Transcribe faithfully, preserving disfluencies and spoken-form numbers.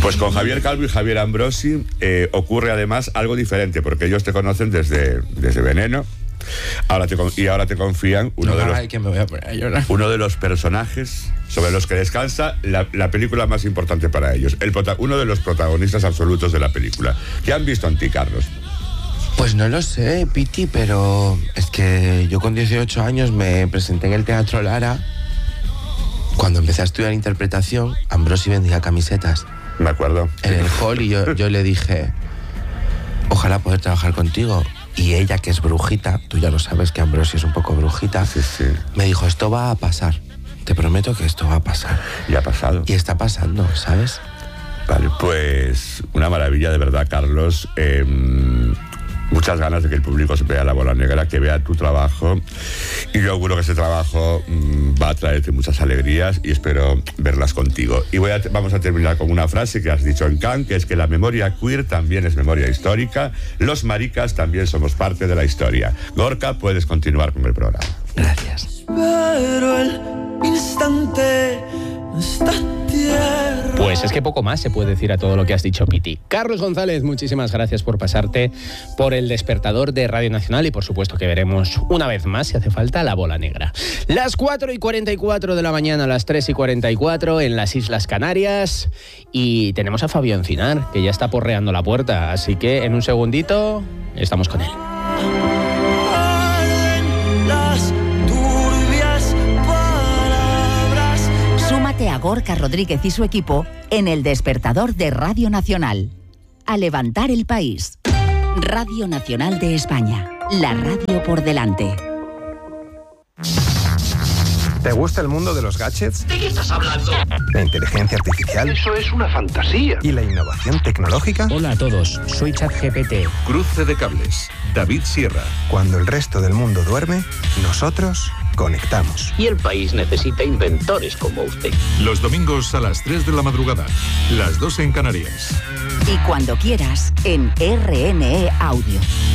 Pues con Javier Calvo y Javier Ambrosi eh, ocurre además algo diferente, porque ellos te conocen desde, desde Veneno. Ahora te, y ahora te confían uno, no, de los, ay, que me voy a poner a llorar. uno de los personajes sobre los que descansa la, la película más importante para ellos, el prota, uno de los protagonistas absolutos de la película. ¿Qué han visto en ti, Carlos? Pues no lo sé, Piti, pero es que yo con dieciocho años me presenté en el Teatro Lara. Cuando empecé a estudiar interpretación, Ambrosi vendía camisetas. Me acuerdo. En el hall, y yo, yo le dije, ojalá poder trabajar contigo. Y ella, que es brujita, tú ya lo sabes que Ambrosi es un poco brujita, sí, sí. me dijo, esto va a pasar. Te prometo que esto va a pasar. Y ha pasado. Y está pasando, ¿sabes? Vale, pues una maravilla de verdad, Carlos. Eh, muchas ganas de que el público se vea La Bola Negra, que vea tu trabajo. Y yo auguro que ese trabajo mmm, va a traerte muchas alegrías y espero verlas contigo. Y voy a, vamos a terminar con una frase que has dicho en Cannes, que es que la memoria queer también es memoria histórica. Los maricas también somos parte de la historia. Gorka, puedes continuar con el programa. Gracias. Pero el instante está tierra. Pues es que poco más se puede decir a todo lo que has dicho, Piti. Carlos González, muchísimas gracias por pasarte por el despertador de Radio Nacional y por supuesto que veremos una vez más, si hace falta, La Bola Negra. Las cuatro y cuarenta y cuatro de la mañana, las tres y cuarenta y cuatro en las Islas Canarias, y tenemos a Fabio Encinar, que ya está porreando la puerta, así que en un segundito estamos con él. Súmate a Gorka Rodríguez y su equipo en el despertador de Radio Nacional. A levantar el país. Radio Nacional de España. La radio por delante. ¿Te gusta el mundo de los gadgets? ¿De qué estás hablando? ¿La inteligencia artificial? Eso es una fantasía. ¿Y la innovación tecnológica? Hola a todos, soy ChatGPT. Cruce de cables, David Sierra. Cuando el resto del mundo duerme, nosotros conectamos. Y el país necesita inventores como usted. Los domingos a las tres de la madrugada, las dos en Canarias. Y cuando quieras, en R N E Audio.